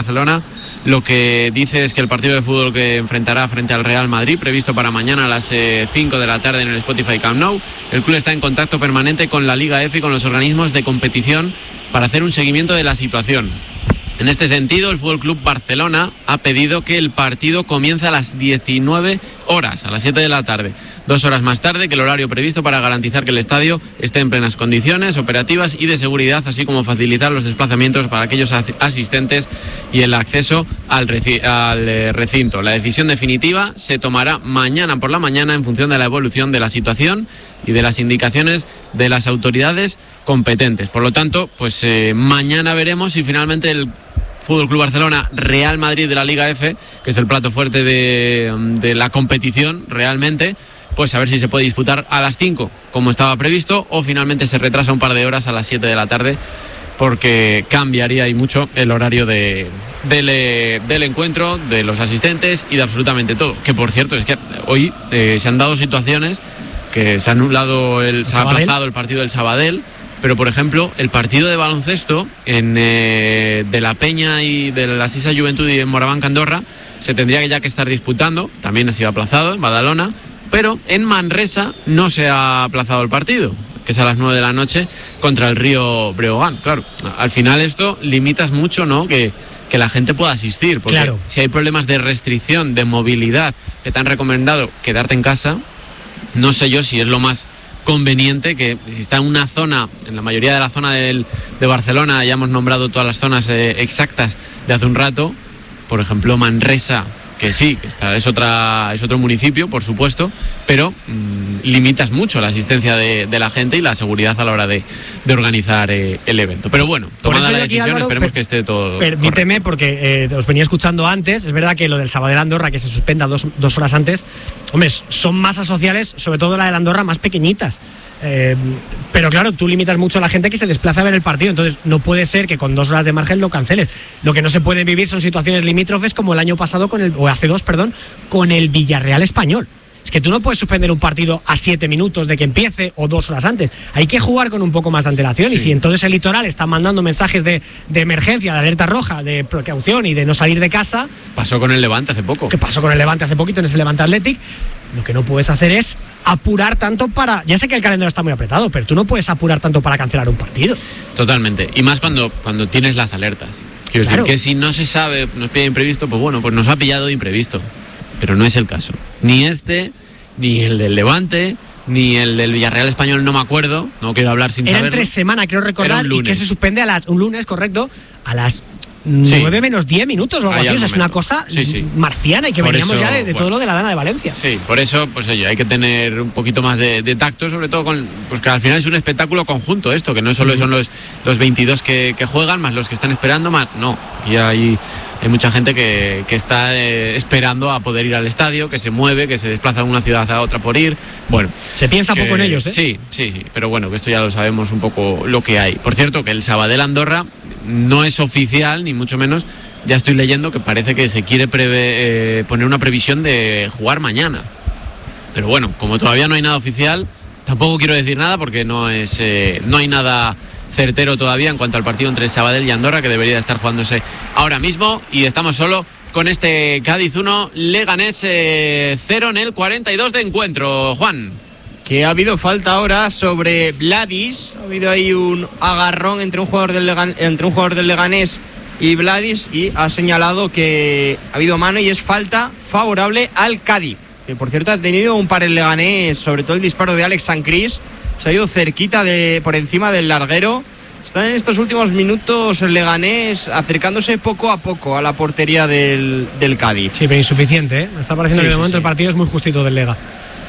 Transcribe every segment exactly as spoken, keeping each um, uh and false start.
Barcelona lo que dice es que el partido de fútbol que enfrentará frente al Real Madrid, previsto para mañana a las eh, cinco de la tarde en el Spotify Camp Nou, el club está en contacto permanente con la Liga F y con los organismos de competición para hacer un seguimiento de la situación. En este sentido, el Fútbol Club Barcelona ha pedido que el partido comience a las diecinueve horas, a las siete de la tarde, dos horas más tarde que el horario previsto, para garantizar que el estadio esté en plenas condiciones operativas y de seguridad, así como facilitar los desplazamientos para aquellos asistentes y el acceso al, reci- al recinto. La decisión definitiva se tomará mañana por la mañana en función de la evolución de la situación y de las indicaciones de las autoridades competentes. Por lo tanto, pues eh, mañana veremos si finalmente el Fútbol Club Barcelona Real Madrid de la Liga F, que es el plato fuerte de, de la competición realmente, pues a ver si se puede disputar a las cinco como estaba previsto, o finalmente se retrasa un par de horas a las siete de la tarde, porque cambiaría y mucho el horario de, del, del encuentro, de los asistentes y de absolutamente todo. Que por cierto, es que hoy eh, se han dado situaciones que se ha anulado, el, se ha aplazado el partido del Sabadell. Pero, por ejemplo, el partido de baloncesto en, eh, de la Peña y de la Sisa Juventud y en Moraván Andorra se tendría que ya que estar disputando, también ha sido aplazado en Badalona, pero en Manresa no se ha aplazado el partido, que es a las nueve de la noche contra el Río Breogán. Claro, al final esto limitas mucho, ¿no?, que, que la gente pueda asistir, porque claro, si hay problemas de restricción, de movilidad, que te han recomendado quedarte en casa, no sé yo si es lo más conveniente, que si está en una zona, en la mayoría de la zona del, de Barcelona, ya hemos nombrado todas las zonas eh, exactas de hace un rato, por ejemplo Manresa, que sí, que está, es otra es otro municipio, por supuesto, pero mmm, limitas mucho la asistencia de, de la gente y la seguridad a la hora de, de organizar eh, el evento. Pero bueno, tomada la decisión, Álvaro, esperemos per, que esté todo permíteme, correcto. Porque eh, os venía escuchando antes. Es verdad que lo del Sabadell Andorra, que se suspenda dos, dos horas antes, hombre, son masas sociales, sobre todo la de la Andorra, más pequeñitas. Eh, pero claro, tú limitas mucho a la gente que se desplaza a ver el partido, entonces no puede ser que con dos horas de margen lo canceles. Lo que no se puede vivir son situaciones limítrofes como el año pasado con el, o hace dos, perdón, con el Villarreal Español. Es que tú no puedes suspender un partido a siete minutos de que empiece o dos horas antes. Hay que jugar con un poco más de antelación. Sí. Y si entonces el Litoral está mandando mensajes de, de emergencia, de alerta roja, de precaución y de no salir de casa. Pasó con el Levante hace poco. Que pasó con el Levante hace poquito en ese Levante Athletic. Lo que no puedes hacer es apurar tanto para... Ya sé que el calendario está muy apretado, pero tú no puedes apurar tanto para cancelar un partido. Totalmente. Y más cuando, cuando tienes las alertas. Quiero claro. decir que si no se sabe, nos pide imprevisto, pues bueno, pues nos ha pillado de imprevisto. Pero no es el caso. Ni este, ni el del Levante, ni el del Villarreal Español, no me acuerdo. No quiero hablar sin saberlo. Era entre semana, creo recordar, y que se suspende a las... Un lunes, correcto, a las... Sí. nueve menos diez minutos o algo así, o sea, es una cosa sí, sí. marciana y que por veníamos eso, ya de, de bueno, todo lo de la Dana de Valencia. Sí, por eso, pues oye, hay que tener un poquito más de, de tacto, sobre todo con, pues que al final es un espectáculo conjunto esto, que no solo uh-huh. son los, los veintidós que, que juegan, más los que están esperando, más, no, aquí hay, hay mucha gente que, que está eh, esperando a poder ir al estadio, que se mueve, que se desplaza de una ciudad a otra por ir, bueno. Se piensa que, poco en ellos, ¿eh? Sí, sí, sí, pero bueno, que esto ya lo sabemos un poco lo que hay. Por cierto, que el Sabadell Andorra no es oficial, ni mucho menos. Ya estoy leyendo que parece que se quiere preve, eh, poner una previsión de jugar mañana. Pero bueno, como todavía no hay nada oficial, tampoco quiero decir nada porque no es eh, no hay nada certero todavía en cuanto al partido entre Sabadell y Andorra, que debería estar jugándose ahora mismo. Y estamos solo con este Cádiz uno, Leganés eh, cero en el cuarenta y dos de encuentro. Juan. Que ha habido falta ahora sobre Vladis. Ha habido ahí un agarrón entre un jugador del Legan, entre un jugador del Leganés y Vladis, y ha señalado que ha habido mano y es falta favorable al Cádiz, que por cierto ha tenido un par el Leganés, sobre todo el disparo de Alex Sancris, se ha ido cerquita de por encima del larguero. Está en estos últimos minutos el Leganés acercándose poco a poco a la portería del, del Cádiz. Sí, pero insuficiente, ¿eh? Me está pareciendo sí, que de sí, momento sí. el partido es muy justito del Lega.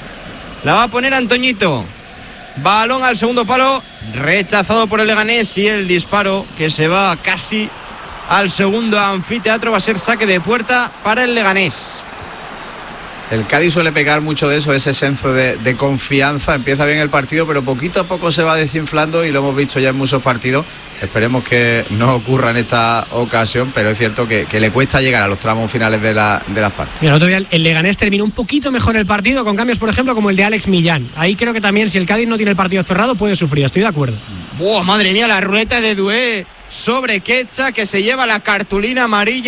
La va a poner Antoñito. Balón al segundo palo, rechazado por el Leganés, y el disparo que se va casi al segundo anfiteatro va a ser saque de puerta para el Leganés. El Cádiz suele pegar mucho de eso, ese senso de, de confianza. Empieza bien el partido, pero poquito a poco se va desinflando y lo hemos visto ya en muchos partidos. Esperemos que no ocurra en esta ocasión, pero es cierto que, que le cuesta llegar a los tramos finales de, la, de las partes. Mira, el otro día el Leganés terminó un poquito mejor el partido, con cambios, por ejemplo, como el de Alex Millán. Ahí creo que también, si el Cádiz no tiene el partido cerrado, puede sufrir, estoy de acuerdo. ¡Buah, madre mía! La ruleta de Dué sobre Quetza, que se lleva la cartulina amarilla.